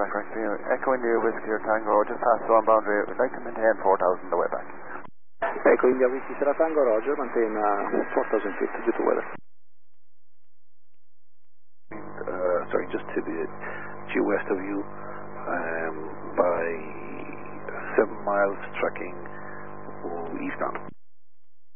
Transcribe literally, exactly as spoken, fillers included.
Quebec, right. Echo India Whiskey or Tango, just past the one boundary. We'd like to maintain four thousand the way back. Echo India Whiskey Sierra Tango, Roger, maintain uh, four thousand feet due to weather. Uh, sorry, just to the due west of you um, by seven miles tracking eastbound.